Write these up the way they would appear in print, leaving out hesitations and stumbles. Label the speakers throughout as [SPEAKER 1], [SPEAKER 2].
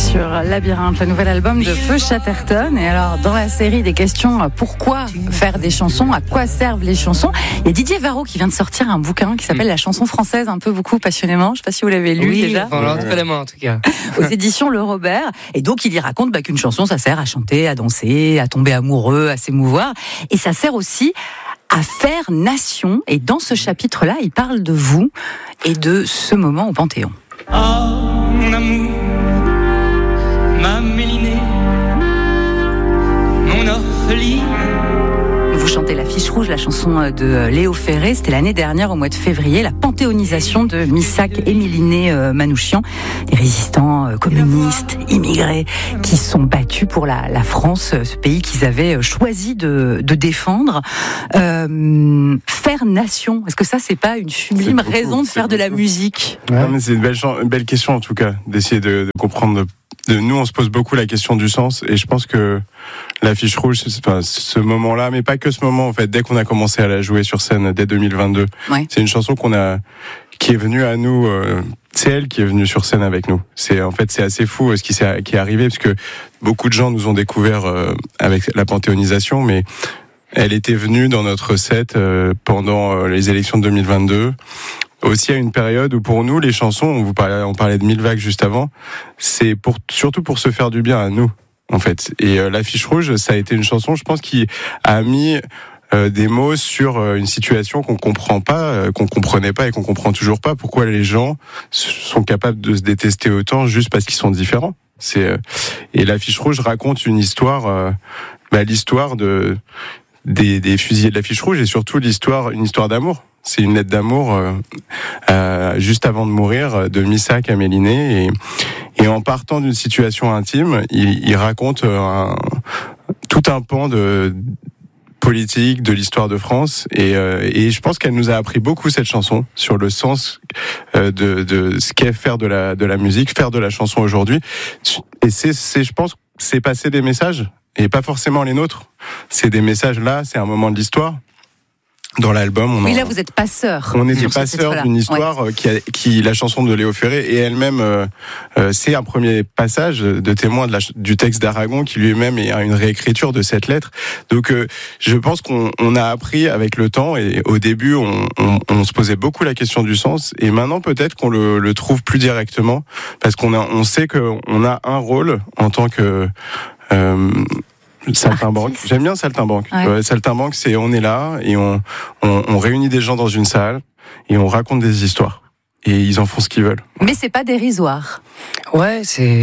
[SPEAKER 1] sur Labyrinthe, le nouvel album de Feu Chatterton. Et alors, dans la série des questions, pourquoi faire des chansons, à quoi servent les chansons, il y a Didier Varro qui vient de sortir un bouquin qui s'appelle La chanson française, un peu beaucoup passionnément. Je ne sais pas si vous l'avez lu déjà.
[SPEAKER 2] Oui, entre les mains en tout cas.
[SPEAKER 1] Aux éditions Le Robert. Et donc, il y raconte qu'une chanson, ça sert à chanter, à danser, à tomber amoureux, à s'émouvoir. Et ça sert aussi à faire nation. Et dans ce chapitre-là, il parle de vous et de ce moment au Panthéon.
[SPEAKER 3] Ah, mon amour, ma Mélinée, mon orpheline.
[SPEAKER 1] Vous chantez l'affiche rouge, la chanson de Léo Ferré. C'était l'année dernière, au mois de février, la panthéonisation de Missak et Mélinée Manouchian, des résistants communistes, immigrés, qui sont battus pour la France, ce pays qu'ils avaient choisi de défendre. Faire nation, est-ce que ça, c'est pas une sublime raison de faire de la musique ?
[SPEAKER 4] Non, mais c'est une belle question, en tout cas, d'essayer de comprendre. Nous, on se pose beaucoup la question du sens, et je pense que l'affiche rouge, ce moment-là, mais pas que ce moment, en fait, dès qu'on a commencé à la jouer sur scène, dès 2022, c'est une chanson qui est venue à nous, c'est elle qui est venue sur scène avec nous. C'est assez fou ce qui est arrivé, parce que beaucoup de gens nous ont découvert avec la panthéonisation, mais elle était venue dans notre set pendant les élections de 2022. Aussi à une période où pour nous les chansons, on parlait de Mille Vagues juste avant, c'est surtout pour se faire du bien à nous en fait. Et l'affiche rouge, ça a été une chanson, je pense, qui a mis des mots sur une situation qu'on comprend pas, qu'on comprenait pas et qu'on comprend toujours pas. Pourquoi les gens sont capables de se détester autant juste parce qu'ils sont différents. Et l'affiche rouge raconte une histoire, l'histoire des fusillés de l'affiche rouge et surtout une histoire d'amour. C'est une lettre d'amour juste avant de mourir de Missak à Mélinée et en partant d'une situation intime, il raconte tout un pan de politique de l'histoire de France et je pense qu'elle nous a appris beaucoup cette chanson sur le sens de ce qu'est faire de la musique, faire de la chanson aujourd'hui. Et je pense c'est passer des messages et pas forcément les nôtres. C'est des messages là, c'est un moment de l'histoire. Dans l'album,
[SPEAKER 1] là vous êtes passeur.
[SPEAKER 4] On est des passeurs d'une histoire qui la chanson de Léo Ferré et elle-même, c'est un premier passage de témoin du texte d'Aragon qui lui-même est une réécriture de cette lettre. Donc, je pense qu'on a appris avec le temps et au début, on se posait beaucoup la question du sens et maintenant peut-être qu'on le trouve plus directement parce on sait qu'on a un rôle en tant que Saltimbanque. J'aime bien Saltimbanque. Ouais. Saltimbanque, on est là et on réunit des gens dans une salle et on raconte des histoires. Et ils en font ce qu'ils veulent.
[SPEAKER 1] Mais c'est pas dérisoire.
[SPEAKER 2] Ouais,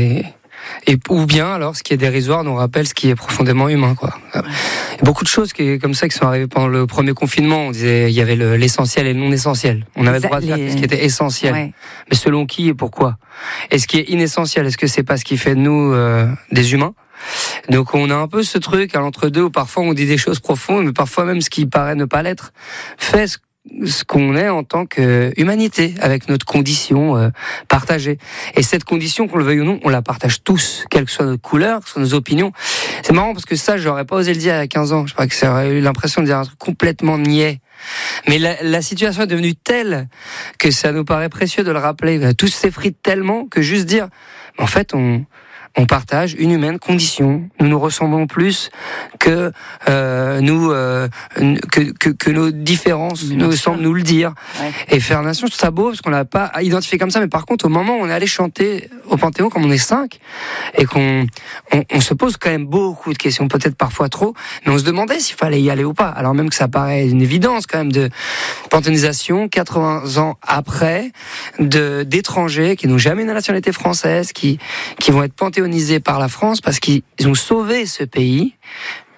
[SPEAKER 2] ou bien alors, ce qui est dérisoire nous rappelle ce qui est profondément humain, quoi. Il y a beaucoup de choses comme ça qui sont arrivées pendant le premier confinement. On disait, il y avait l'essentiel et le non essentiel. On avait le droit de faire ce qui était essentiel. Ouais. Mais selon qui et pourquoi? Et ce qui est inessentiel, est-ce que c'est pas ce qui fait de nous des humains? Donc on a un peu ce truc à l'entre-deux où parfois on dit des choses profondes, mais parfois même ce qui paraît ne pas l'être fait ce qu'on est en tant qu'humanité, avec notre condition partagée. Et cette condition, qu'on le veuille ou non, on la partage tous, quelle que soit notre couleur, quelles que soient nos opinions. C'est marrant parce que ça, j'aurais pas osé le dire il y a 15 ans. Je crois que j'aurais eu l'impression de dire un truc complètement niais. Mais la situation est devenue telle que ça nous paraît précieux de le rappeler. Tout s'effrite tellement que juste dire, en fait, on partage une humaine condition. Nous nous ressemblons plus que que nos différences nous semblent nous le dire. Ouais. Et faire nation, je trouve ça beau parce qu'on l'a pas identifié comme ça. Mais par contre, au moment où on est allé chanter au Panthéon, comme on est 5, et qu'on se pose quand même beaucoup de questions, peut-être parfois trop, mais on se demandait s'il fallait y aller ou pas. Alors même que ça paraît une évidence quand même de panthéonisation, 80 ans après, d'étrangers qui n'ont jamais une nationalité française, qui vont être panthéonisés par la France parce qu'ils ont sauvé ce pays. Pourquoi ?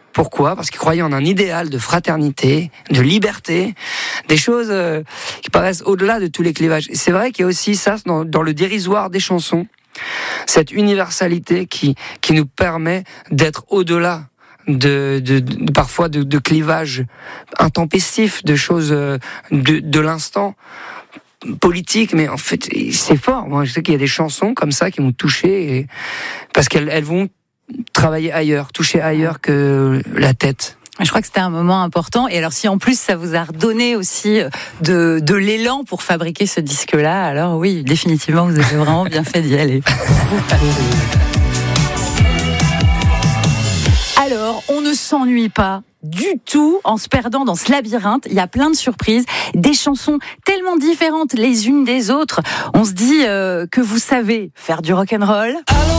[SPEAKER 2] Parce qu'ils croyaient en un idéal de fraternité, de liberté, des choses qui paraissent au-delà de tous les clivages. Et c'est vrai qu'il y a aussi ça dans le dérisoire des chansons, cette universalité qui nous permet d'être au-delà parfois de clivages intempestifs, de choses de l'instant politique, mais en fait c'est fort. Moi je sais qu'il y a des chansons comme ça qui m'ont touché parce qu'elles vont travailler ailleurs, toucher ailleurs que la tête.
[SPEAKER 1] Je crois que c'était un moment important. Et alors, si en plus ça vous a redonné aussi de l'élan pour fabriquer ce disque-là, alors oui, définitivement, vous avez vraiment bien fait d'y aller. Alors, on ne s'ennuie pas du tout en se perdant dans ce labyrinthe. Il y a plein de surprises, des chansons tellement différentes les unes des autres. On se dit que vous savez faire du rock'n'roll.